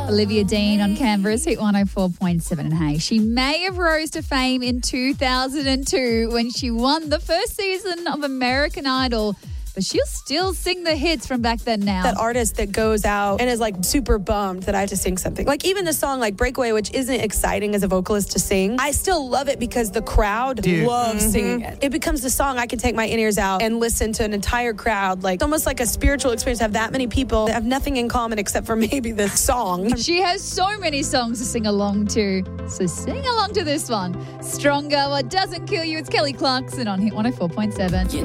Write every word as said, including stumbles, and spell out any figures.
Olivia Dean on Canberra's Hit one oh four point seven. And hey, she may have rose to fame in two thousand two when she won the first season of American Idol, but she'll still sing the hits from back then now. That artist that goes out and is like super bummed that I have to sing something. Like even the song like Breakaway, which isn't exciting as a vocalist to sing, I still love it because the crowd Dude. loves Mm-hmm. singing it. It becomes the song I can take my in-ears out and listen to an entire crowd. Like it's almost like a spiritual experience to have that many people that have nothing in common except for maybe this song. She has so many songs to sing along to, so sing along to this one. Stronger, What Doesn't Kill You. It's Kelly Clarkson on Hit one oh four point seven.